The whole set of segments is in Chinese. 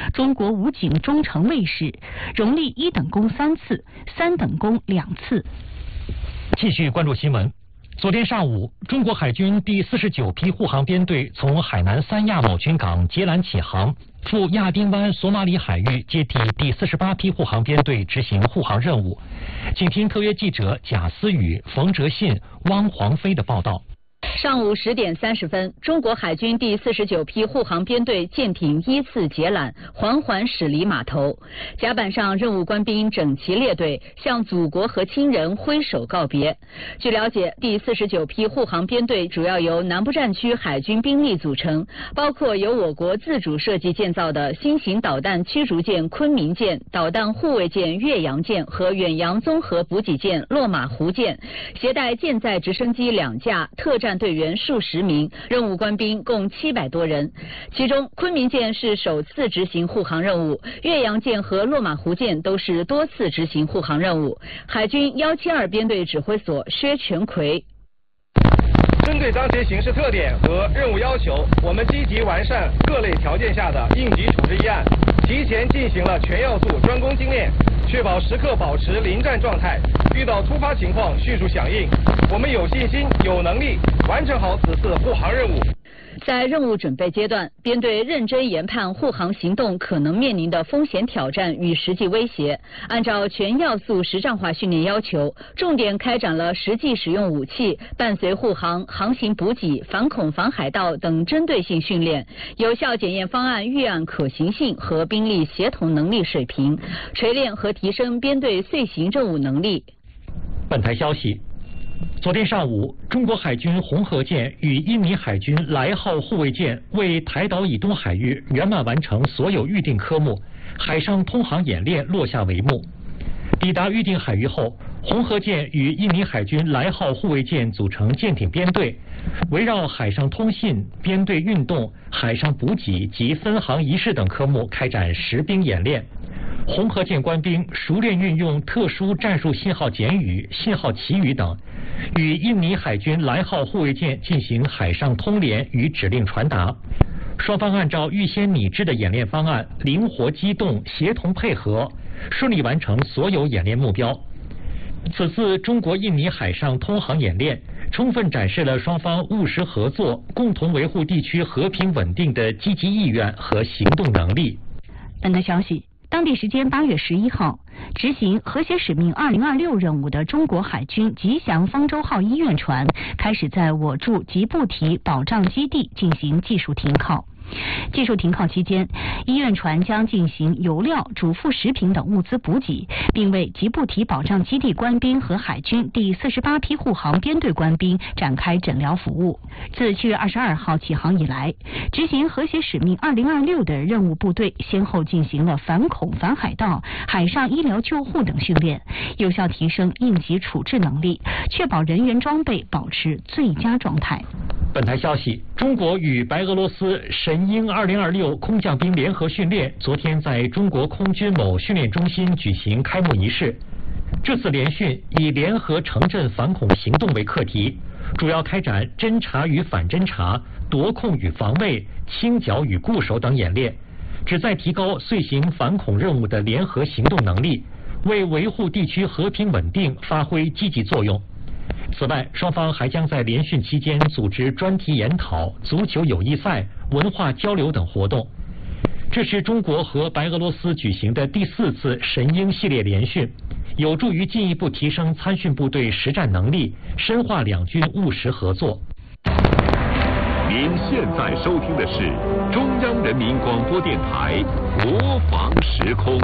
中国武警中程卫士，荣立1等功3次，3等功2次。 继续关注新闻。昨天上午，中国海军第49批护航编队从海南三亚某军港接缆起航，赴亚丁湾索马里海域接替第48批护航编队执行护航任务。请听特约记者贾思雨、冯哲信、汪黄飞的报道。 上午10点30分，中国海军第49批护航编队舰艇依次结缆，缓缓驶离码头。甲板上，任务官兵整齐列队，向祖国和亲人挥手告别。据了解，第49批护航编队主要由南部战区海军兵力组成，包括由我国自主设计建造的新型导弹驱逐舰昆明舰、导弹护卫舰岳阳舰和远洋综合补给舰落马湖舰，携带舰载直升机2架，特战队员数十名，任务官兵共700多人。其中，昆明舰是首次执行护航任务，岳阳舰和落马湖舰都是多次执行护航任务。海军172编队指挥所薛全奎。 针对当前形势特点和任务要求，我们积极完善各类条件下的应急处置议案，提前进行了全要素专攻精练，确保时刻保持临战状态，遇到突发情况迅速响应。我们有信心、有能力完成好此次护航任务。 在任务准备阶段，编队认真研判护航行动可能面临的风险挑战与实际威胁，按照全要素实战化训练要求，重点开展了实际使用武器、伴随护航、航行补给、反恐反海盗等针对性训练，有效检验方案预案可行性和兵力协同能力水平，锤炼和提升编队遂行任务能力。 本台消息。昨天上午，中国海军红河舰与印尼海军来号护卫舰为台岛以东海域圆满完成所有预定科目，海上通航演练落下帷幕。抵达预定海域后，红河舰与印尼海军来号护卫舰组成舰艇编队，围绕海上通信、编队运动、海上补给及分航仪式等科目开展实兵演练。红河舰官兵熟练运用特殊战术信号简语、信号旗语等，与印尼海军来号护卫舰进行海上通联与指令传达。双方按照预先拟制的演练方案，灵活机动、协同配合，顺利完成所有演练目标。此次中国印尼海上通航演练，充分展示了双方务实合作、共同维护地区和平稳定的积极意愿和行动能力。 本台消息。当地时间8月11号，执行和谐使命2026任务的中国海军吉祥方舟号医院船开始在我驻吉布提保障基地进行技术停靠。技术停靠期间，医院船将进行油料、主副食品等物资补给，并为吉布提保障基地官兵和海军第48批护航编队官兵展开诊疗服务。自7月22号起航以来，执行和谐使命2026的任务部队先后进行了反恐反海盗、海上医疗救护等训练，有效提升应急处置能力，确保人员装备保持最佳状态。 本台消息，中国与白俄罗斯神鹰2026空降兵联合训练昨天在中国空军某训练中心举行开幕仪式。这次联训以联合城镇反恐行动为课题，主要开展侦察与反侦察、夺控与防卫、清剿与固守等演练，旨在提高遂行反恐任务的联合行动能力，为维护地区和平稳定发挥积极作用。此外，双方还将在联训期间组织专题研讨、足球友谊赛、文化交流等活动。这是中国和白俄罗斯举行的第4次神鹰系列联训，有助于进一步提升参训部队实战能力，深化两军务实合作。 您现在收听的是中央人民广播电台国防时空。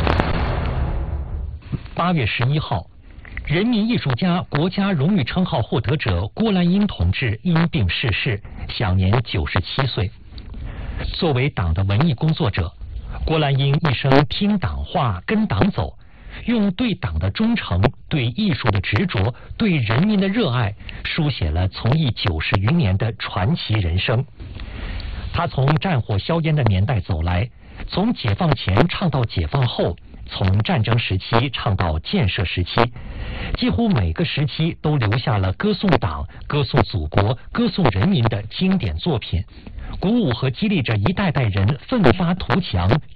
8月11号。人民艺术家、国家荣誉称号获得者郭兰英同志因病逝世，享年97岁。作为党的文艺工作者，郭兰英一生听党话、跟党走，用对党的忠诚、对艺术的执着、对人民的热爱，书写了从艺90余年的传奇人生。他从战火硝烟的年代走来，从解放前唱到解放后，从战争时期唱到建设时期，几乎每个时期都留下了歌颂党、歌颂祖国、歌颂人民的经典作品，鼓舞和激励着一代代人奋发图强。